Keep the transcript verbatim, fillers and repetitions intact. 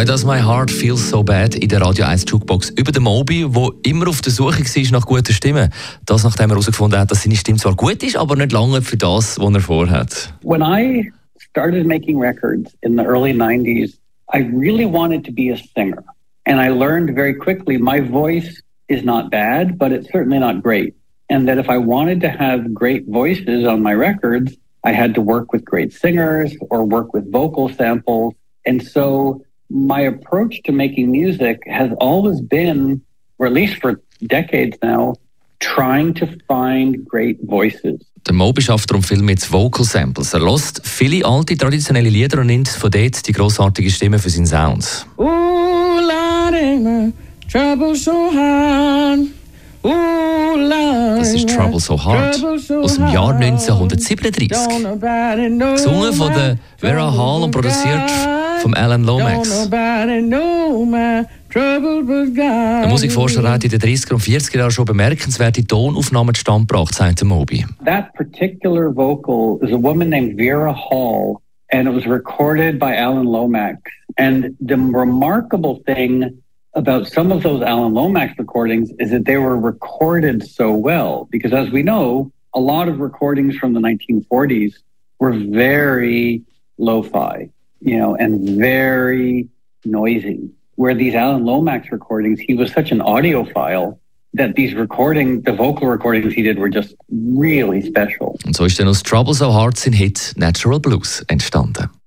«Why Does My Heart Feel So Bad» in der Radio eins Jukebox über den Moby, der immer auf der Suche war nach guten Stimmen. Das, nachdem er herausgefunden hat, dass seine Stimme zwar gut ist, aber nicht lange für das, was er vorhat. When I started making records in the early nineties, I really wanted to be a singer. And I learned very quickly my voice is not bad, but it's certainly not great. And that if I wanted to have great voices on my records, I had to work with great singers or work with vocal samples. And so my approach to making music has always been, or at least for decades now, trying to find great voices. Der Moby schafft darum viel mit Vocal Samples. Er hört viele alte traditionelle Lieder und nimmt von dort die grossartige Stimme für seinen Sound. Ooh, Lord, ain't my trouble so hard. Ooh, Lord, das ist Trouble So Hard aus dem Jahr neunzehnhundertsiebenunddreißig. Gesungen von der Vera Hall und produziert von Alan Lomax. Der Musikforscher hat in den dreißiger und vierziger Jahren schon bemerkenswerte Tonaufnahmen zustande gebracht, sagt der Moby. That particular vocal is a woman named Vera Hall, and it was recorded by Alan Lomax. And the remarkable thing about some of those Alan Lomax recordings is that they were recorded so well, because as we know, a lot of recordings from the nineteen forties were very lo-fi, you know, and very noisy. Where these Alan Lomax recordings, he was such an audiophile that these recording, the vocal recordings he did were just really special. Und so ist dann aus Trouble So Hard sein Hit Natural Blues entstanden.